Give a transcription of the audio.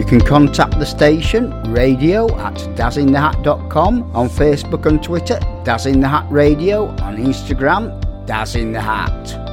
You can contact the station, radio@dazinthehat.com, on Facebook and Twitter, Daz in the Hat Radio, on Instagram, Daz in the Hat.